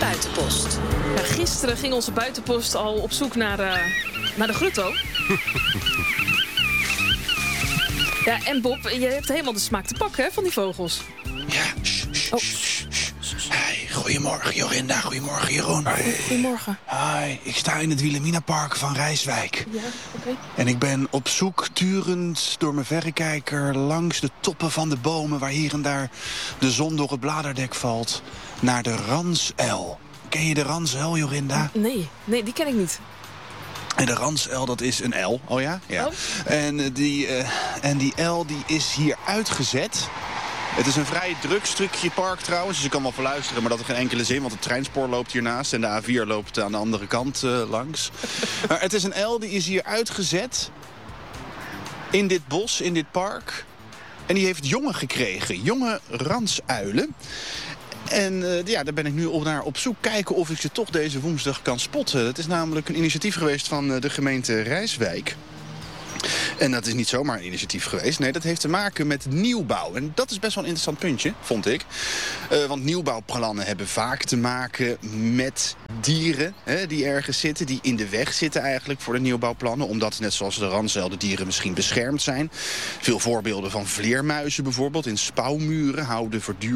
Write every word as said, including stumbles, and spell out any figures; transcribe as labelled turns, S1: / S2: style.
S1: buitenpost.
S2: Ja, gisteren ging onze buitenpost al op zoek naar, uh, naar de grutto. Ja, en Bob, je hebt helemaal de smaak te pakken, hè, van die vogels.
S3: Ja, shh, shh,
S2: Oh.
S3: shh, shh, shh. Hey, goedemorgen Jorinda, goedemorgen Jeroen.
S2: Goedemorgen.
S3: Hi, ik sta in het Wilhelminapark van Rijswijk.
S2: Ja, oké. Okay.
S3: En ik ben op zoek, turend door mijn verrekijker, langs de toppen van de bomen, waar hier en daar de zon door het bladerdek valt, naar de ransuil. Ken je de ransuil, Jorinda?
S2: Nee, nee, die ken ik niet.
S3: En de ransuil, dat is een uil. Oh ja? Ja.
S2: Oh.
S3: En, uh, die, uh, en die uil die is hier uitgezet. Het is een vrij druk stukje park trouwens, dus ik kan wel verluisteren, maar dat heeft geen enkele zin, want het treinspoor loopt hiernaast en de A vier loopt aan de andere kant uh, langs. Maar het is een uil die is hier uitgezet in dit bos, in dit park. En die heeft jongen gekregen, jonge ransuilen. En uh, ja, daar ben ik nu op naar op zoek. Kijken of ik ze toch deze woensdag kan spotten. Het is namelijk een initiatief geweest van uh, de gemeente Rijswijk. En dat is niet zomaar een initiatief geweest. Nee, dat heeft te maken met nieuwbouw. En dat is best wel een interessant puntje, vond ik. Uh, want nieuwbouwplannen hebben vaak te maken met dieren hè, die ergens zitten. Die in de weg zitten eigenlijk voor de nieuwbouwplannen. Omdat, net zoals de ransuil, de dieren misschien beschermd zijn. Veel voorbeelden van vleermuizen bijvoorbeeld. In spouwmuren houden voortdurend